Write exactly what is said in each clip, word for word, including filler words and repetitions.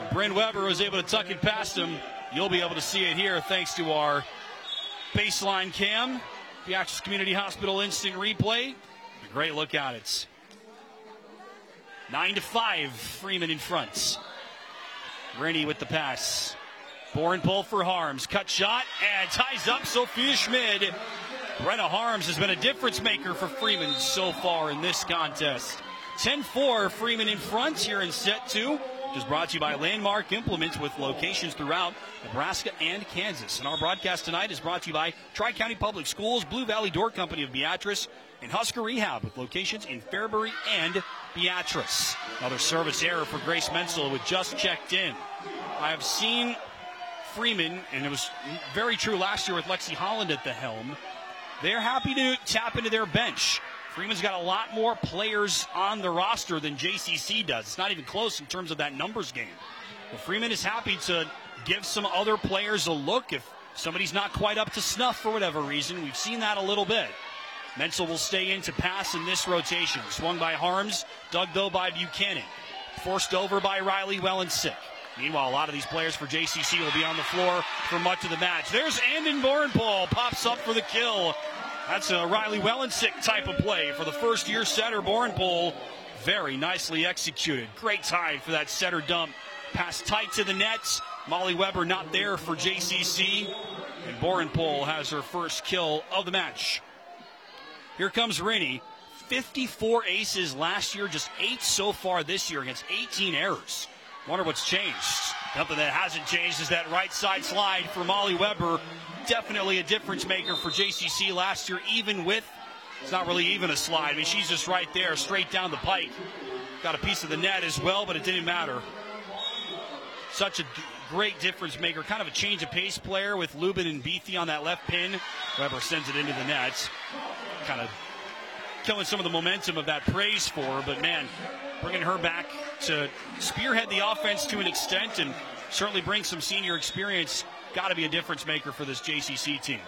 Bryn Weber was able to tuck it past him. You'll be able to see it here thanks to our baseline cam. Beatrice Community Hospital instant replay. A great look at it. Nine to five, Freeman in front. Rennie with the pass. Borenpol for Harms. Cut shot and ties up Sophia Schmid. Brenna Harms has been a difference maker for Freeman so far in this contest. ten four, Freeman in front here in set two. Which is brought to you by Landmark Implements with locations throughout Nebraska and Kansas. And our broadcast tonight is brought to you by Tri-County Public Schools, Blue Valley Door Company of Beatrice, and Husker Rehab with locations in Fairbury and Beatrice. Another service error for Grace Menzel, who had just checked in. I have seen Freeman, and it was very true last year with Lexi Holland at the helm, they're happy to tap into their bench. Freeman's got a lot more players on the roster than J C C does. It's not even close in terms of that numbers game. But Freeman is happy to give some other players a look if somebody's not quite up to snuff for whatever reason. We've seen that a little bit. Menzel will stay in to pass in this rotation. Swung by Harms, dug though by Buchanan. Forced over by Riley Wellensick. Meanwhile, a lot of these players for J C C will be on the floor for much of the match. There's Andon Borenpol, pops up for the kill. That's a Riley Wellensick type of play for the first-year setter, Borenpol. Very nicely executed. Great time for that setter dump. Pass tight to the nets. Molly Weber not there for J C C. And Borenpol has her first kill of the match. Here comes Rennie. fifty-four aces last year, just eight so far this year against eighteen errors. Wonder what's changed. Something that hasn't changed is that right side slide for Molly Weber. Definitely a difference maker for J C C last year, even with, it's not really even a slide. I mean, she's just right there, straight down the pike. Got a piece of the net as well, but it didn't matter. Such a great difference maker, kind of a change of pace player with Lubin and Beathy on that left pin. Weber sends it into the net. Kind of killing some of the momentum of that praise for her, but man, bringing her back to spearhead the offense to an extent and certainly bring some senior experience. Got to be a difference maker for this J C C team.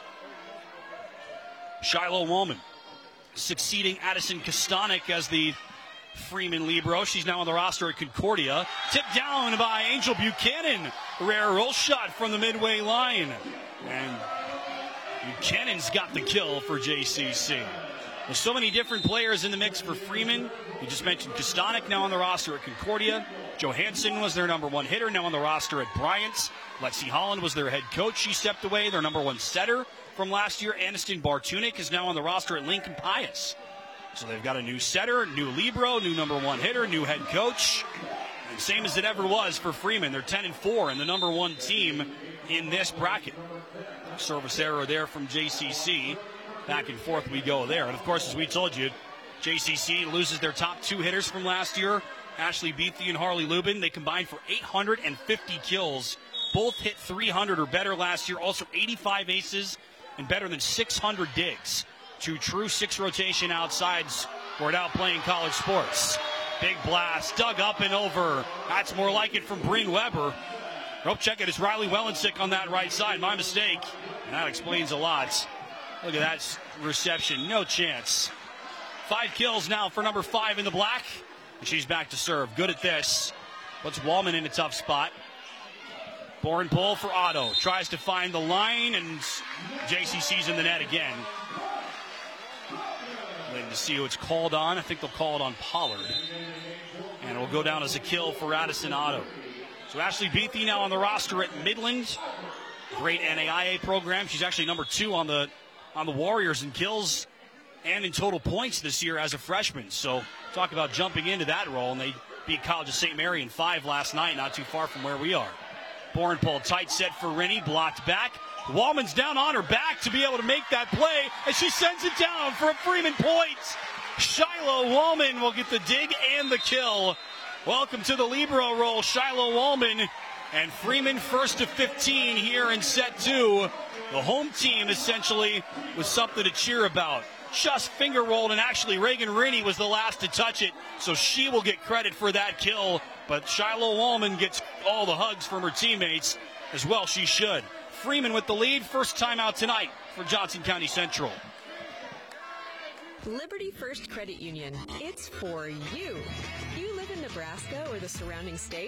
Shiloh Woolman succeeding Addison Kostanek as the Freeman Libero. She's now on the roster at Concordia. Tipped down by Angel Buchanan. Rare roll shot from the midway line. And Buchanan's got the kill for J C C. There's so many different players in the mix for Freeman. We just mentioned Kostanek now on the roster at Concordia. Johansson was their number one hitter, now on the roster at Bryant's. Lexi Holland was their head coach. She stepped away, their number one setter from last year. Aniston Bartunik is now on the roster at Lincoln Pius. So they've got a new setter, new libero, new number one hitter, new head coach. And same as it ever was for Freeman. They're ten and four and the number one team in this bracket. Service error there from J C C. Back and forth we go there. And of course, as we told you, J C C loses their top two hitters from last year. Ashley Beathy and Harley Lubin. They combined for eight hundred fifty kills. Both hit three hundred or better last year. Also eighty-five aces and better than six hundred digs. Two true six rotation outsides who are now playing college sports. Big blast, dug up and over. That's more like it from Bryn Weber. Rope check it. It's Riley Wellensick on that right side. My mistake. And that explains a lot. Look at that reception. No chance. Five kills now for number five in the black. And she's back to serve. Good at this. Puts Wallman in a tough spot. Borenpol for Otto. Tries to find the line, and J C C's in the net again. Waiting to see who it's called on. I think they'll call it on Pollard. And it will go down as a kill for Addison Otto. So Ashley Beathy now on the roster at Midland. Great N A I A program. She's actually number two on the on the Warriors in kills and in total points this year as a freshman. So talk about jumping into that role. And they beat College of Saint Mary in five last night, not too far from where we are. Borenpol tight set for Rennie, blocked back. Wallman's down on her back to be able to make that play, and she sends it down for a Freeman point. Shiloh Wallman will get the dig and the kill. Welcome to the libero role, Shiloh Wallman. And Freeman first to fifteen here in set two. The home team essentially was something to cheer about. Just finger rolled, and actually Reagan Rennie was the last to touch it, so she will get credit for that kill. But Shiloh Wallman gets all the hugs from her teammates, as well she should. Freeman with the lead, first time out tonight for Johnson County Central. Liberty First Credit Union, it's for you. You live in Nebraska or the surrounding state?